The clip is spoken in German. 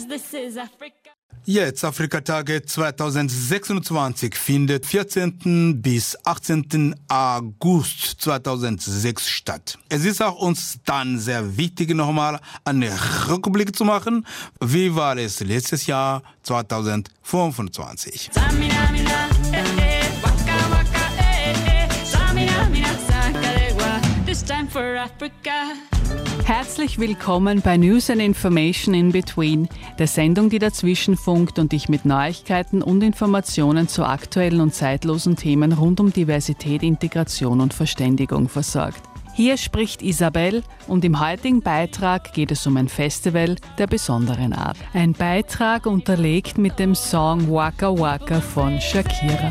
'cause this is Africa. Jetzt Afrikatage 2026 findet 14. bis 18. August 2006 statt. Es ist auch uns dann sehr wichtig, nochmal einen Rückblick zu machen. Wie war es letztes Jahr 2025? Samina, mina, waka, waka, Samina, mina, sakalegua. This time for Africa. Herzlich willkommen bei News and Information in Between, der Sendung, die dazwischen funkt und dich mit Neuigkeiten und Informationen zu aktuellen und zeitlosen Themen rund um Diversität, Integration und Verständigung versorgt. Hier spricht Isabel und im heutigen Beitrag geht es um ein Festival der besonderen Art. Ein Beitrag unterlegt mit dem Song Waka Waka von Shakira.